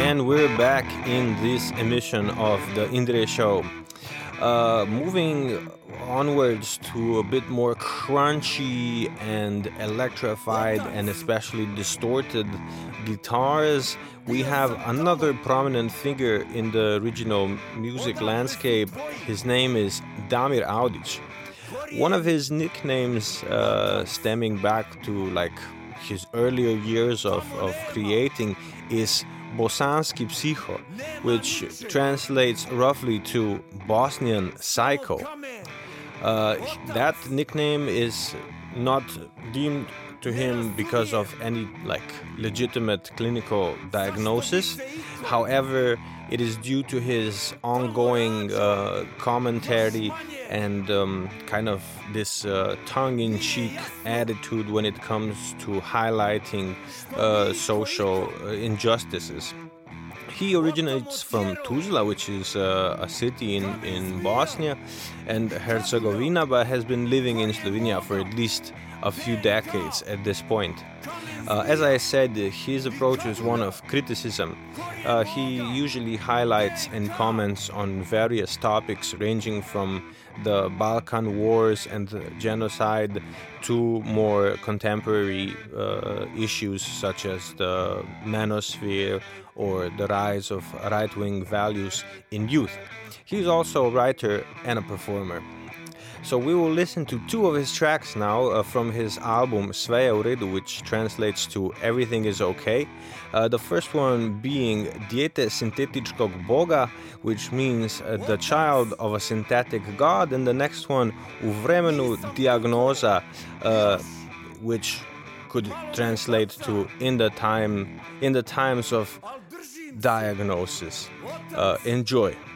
and we're back in this emission of the Indre Show. Moving onwards to a bit more crunchy and electrified and especially distorted guitars, we have another prominent figure in the regional music landscape. His name is Damir Audić. One of his nicknames, stemming back to his earlier years of creating, is Bosanski Psiho, which translates roughly to Bosnian Psycho. That nickname is not deemed to him because of any legitimate clinical diagnosis. However, it is due to his ongoing commentary and kind of this tongue-in-cheek attitude when it comes to highlighting social injustices. He originates from Tuzla, which is a city in Bosnia and Herzegovina, but has been living in Slovenia for at least a few decades at this point. As I said, his approach is one of criticism. He usually highlights and comments on various topics ranging from the Balkan Wars and the genocide to more contemporary issues such as the manosphere or the rise of right-wing values in youth. He's also a writer and a performer. So we will listen to two of his tracks now from his album Sve je u redu, which translates to Everything is Okay. The first one being Dijete sintetičkog boga, which means the child of a synthetic god, and the next one U vremenu dijagnoza, which could translate to in the times of diagnosis. Enjoy.